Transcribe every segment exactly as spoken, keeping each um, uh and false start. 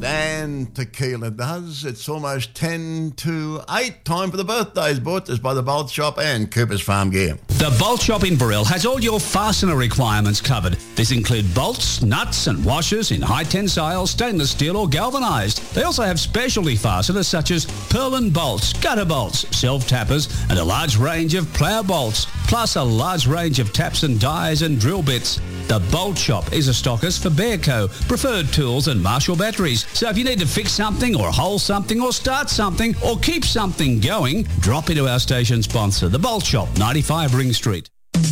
And tequila does. It's almost ten to eight. Time for the birthdays. Brought to us by the Bolt Shop and Cooper's Farm Gear. The Bolt Shop in Burrell has all your fastener requirements covered. These include bolts, nuts and washers in high tensile, stainless steel or galvanised. They also have specialty fasteners such as purlin bolts, gutter bolts, self-tappers and a large range of plough bolts, plus a large range of taps and dies and drill bits. The Bolt Shop is a stockist for Bearco, Preferred Tools and Marshall Batteries. So if you need to fix something or hole something or start something or keep something going, drop into our station sponsor, The Bolt Shop, ninety-five Ring Street.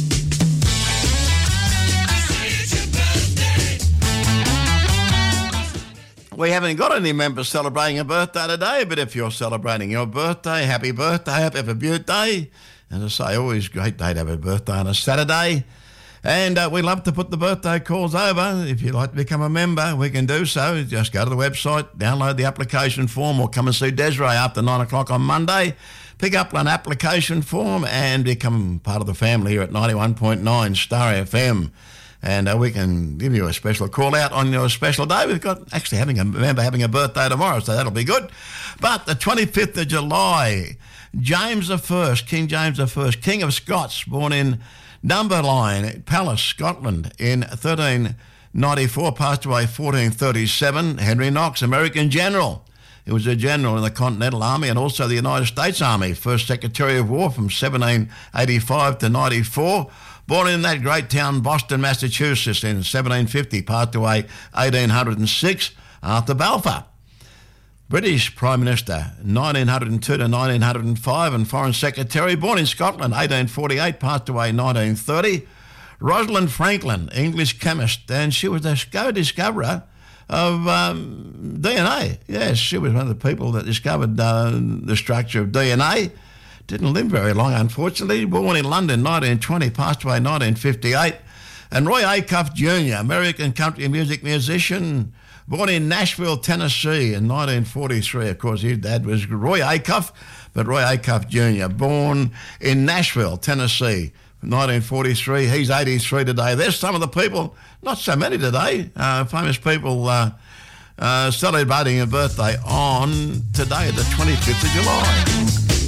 We haven't got any members celebrating a birthday today, but if you're celebrating your birthday, happy birthday, happy birthday. As I say, always a great day to have a birthday on a Saturday. And uh, we love to put the birthday calls over. If you'd like to become a member, we can do so. Just go to the website, download the application form, or come and see Desiree after nine o'clock on Monday. Pick up an application form and become part of the family here at ninety-one point nine Star F M. And uh, we can give you a special call out on your special day. We've got actually having a member having a birthday tomorrow, so that'll be good. But the twenty-fifth of July, James the First, King James the First, King of Scots, born in Dunfermline Palace, Scotland, in thirteen ninety-four, passed away fourteen thirty-seven. Henry Knox, American general. He was a general in the Continental Army and also the United States Army, first Secretary of War from seventeen eighty-five to ninety-four. Born in that great town, Boston, Massachusetts, in seventeen fifty, passed away eighteen oh six, Arthur Balfour. British Prime Minister, nineteen oh two to nineteen oh five, and Foreign Secretary, born in Scotland, eighteen forty-eight, passed away nineteen thirty. Rosalind Franklin, English chemist, and she was the co-discoverer of um, D N A. Yes, she was one of the people that discovered uh, the structure of D N A. Didn't live very long, unfortunately. Born in London, nineteen twenty, passed away nineteen fifty-eight. And Roy Acuff Junior, American country music musician, born in Nashville, Tennessee in nineteen forty-three. Of course, his dad was Roy Acuff, but Roy Acuff Junior, born in Nashville, Tennessee, nineteen forty-three. He's eighty-three today. There's some of the people, not so many today, uh, famous people uh, uh, celebrating a birthday on today, the twenty-fifth of July.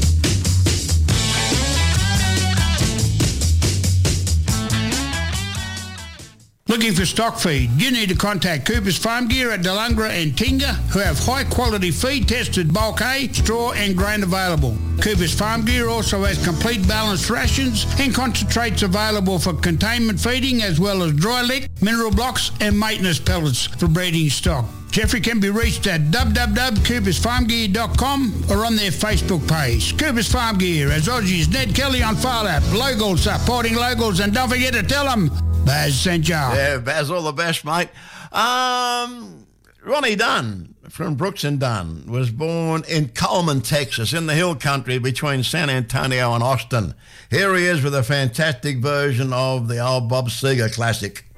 Looking for stock feed? You need to contact Cooper's Farm Gear at Delungra and Tinga, who have high quality feed tested bulk hay, straw and grain available. Cooper's Farm Gear also has complete balanced rations and concentrates available for containment feeding, as well as dry lick, mineral blocks and maintenance pellets for breeding stock. Jeffrey can be reached at w w w dot coopers farm gear dot com or on their Facebook page. Cooper's Farm Gear, as Aussie's Ned Kelly on Farlap. Locals supporting locals, and don't forget to tell them Baz sent you. Yeah, Baz, all the best, mate. Um, Ronnie Dunn from Brooks and Dunn was born in Coleman, Texas, in the hill country between San Antonio and Austin. Here he is with a fantastic version of the old Bob Seger classic.